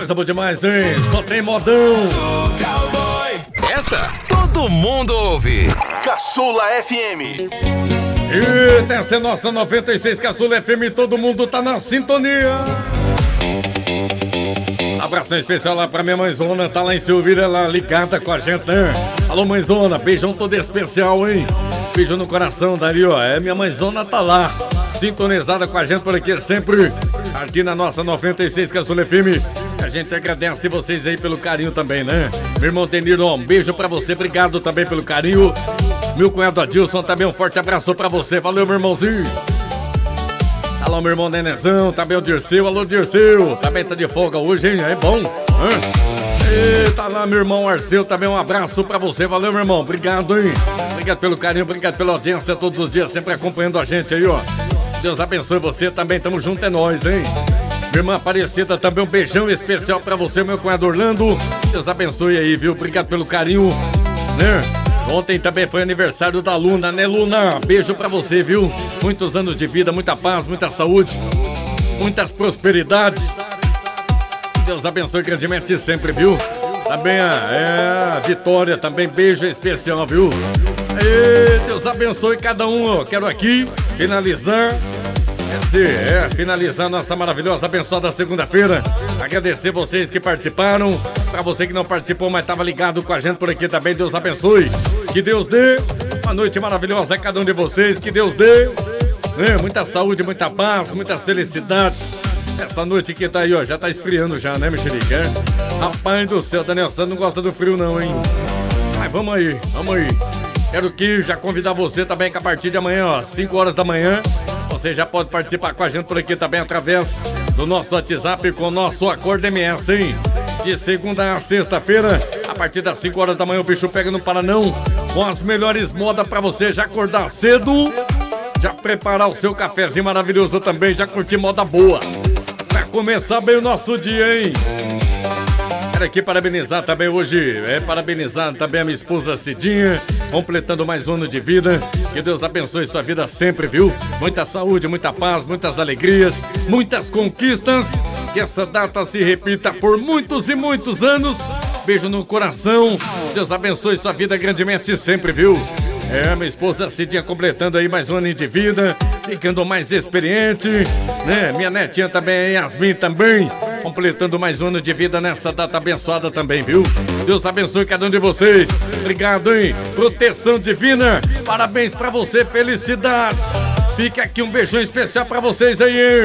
Coisa boa demais, hein? Só tem modão. Esta todo mundo ouve. Caçula FM. Eita, essa é nossa 96 Caçula FM. Todo mundo tá na sintonia. Abração especial lá pra minha mãezona. Tá lá em Silvíria, ela ligada com a gente, né? Alô, mãezona. Beijão todo especial, hein? Beijo no coração dali, ó. Minha mãezona tá lá, sintonizada com a gente por aqui sempre. Aqui na nossa 96 Caçula FM. A gente agradece vocês aí pelo carinho também, né? Meu irmão Deniro, um beijo pra você. Obrigado também pelo carinho. Meu cunhado Adilson também, um forte abraço pra você. Valeu, meu irmãozinho. Alô, meu irmão Nenezão, também o Dirceu. Alô, Dirceu. Também tá de folga hoje, hein? É bom. Eita lá, meu irmão Arceu, também um abraço pra você. Valeu, meu irmão. Obrigado, hein? Obrigado pelo carinho, obrigado pela audiência todos os dias, sempre acompanhando a gente aí, ó. Deus abençoe você também, tamo junto, é nóis, hein? Minha irmã Aparecida, também um beijão especial pra você, meu cunhado Orlando. Deus abençoe aí, viu? Obrigado pelo carinho, né? Ontem também foi aniversário da Luna, né, Luna? Beijo pra você, viu? Muitos anos de vida, muita paz, muita saúde, muitas prosperidades. Deus abençoe grandemente sempre, viu? Também a Vitória, também beijo especial, viu? Deus abençoe cada um, ó. Quero aqui finalizar finalizar nossa maravilhosa, abençoada segunda-feira. Agradecer vocês que participaram. Pra você que não participou, mas tava ligado com a gente por aqui também, Deus abençoe. Que Deus dê uma noite maravilhosa a cada um de vocês. Que Deus dê, né? Muita saúde, muita paz, muitas felicidades. Essa noite que tá aí, ó, já tá esfriando já, né, mexerica? Rapaz do céu, Daniel Santos não gosta do frio não, hein? Mas vamos aí, vamos aí. Quero que já convidar você também que a partir de amanhã, ó, 5 horas da manhã, você já pode participar com a gente por aqui também através do nosso WhatsApp com o nosso Acorda MS, hein? De segunda a sexta-feira, a partir das 5 horas da manhã, o bicho pega no Paranão, com as melhores modas pra você já acordar cedo, já preparar o seu cafezinho maravilhoso também, já curtir moda boa. Pra começar bem o nosso dia, hein? Quero aqui parabenizar também hoje, parabenizar também a minha esposa Cidinha, completando mais um ano de vida. Que Deus abençoe sua vida sempre, viu? Muita saúde, muita paz, muitas alegrias, muitas conquistas. Que essa data se repita por muitos e muitos anos. Beijo no coração. Deus abençoe sua vida grandemente sempre, viu? Minha esposa Cidinha completando aí mais um ano de vida, ficando mais experiente, né? Minha netinha também, Yasmin também, completando mais um ano de vida nessa data abençoada também, viu? Deus abençoe cada um de vocês. Obrigado, hein? Proteção divina. Parabéns pra você, felicidades. Fica aqui um beijão especial pra vocês aí, hein?